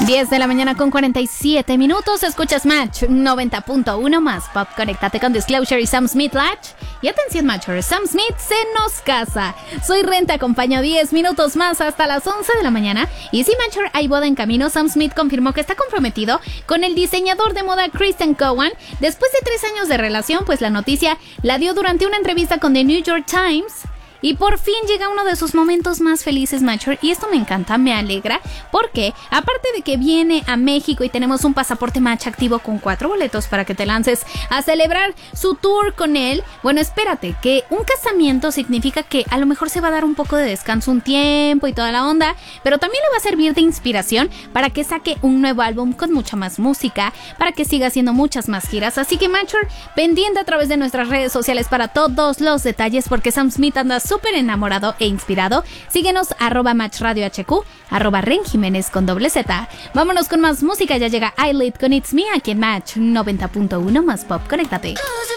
10 de la mañana con 47 minutos. Escuchas Match 90.1 más Pop. Conéctate con Disclosure y Sam Smith Latch. Y atención, Matchers, Sam Smith se nos casa. Soy Ren, te acompaño 10 minutos más hasta las 11 de la mañana. Y si Matcher hay boda en camino, Sam Smith confirmó que está comprometido con el diseñador de moda Christian Cowan. Después de 3 años de relación, pues la noticia la dio durante una entrevista con The New York Times. Y por fin llega uno de sus momentos más felices, Matcher, y esto me encanta, me alegra, porque aparte de que viene a México y tenemos un pasaporte Match activo con 4 boletos para que te lances a celebrar su tour con él, bueno, espérate, que un casamiento significa que a lo mejor se va a dar un poco de descanso un tiempo y toda la onda, pero también le va a servir de inspiración para que saque un nuevo álbum con mucha más música, para que siga haciendo muchas más giras, así que Matcher, pendiente a través de nuestras redes sociales para todos los detalles, porque Sam Smith anda súper enamorado e inspirado. Síguenos @MatchRadioHQ, @RenJiménez con Z. Vámonos con más música, ya llega iLead con It's Me aquí en Match 90.1 más Pop. Conéctate.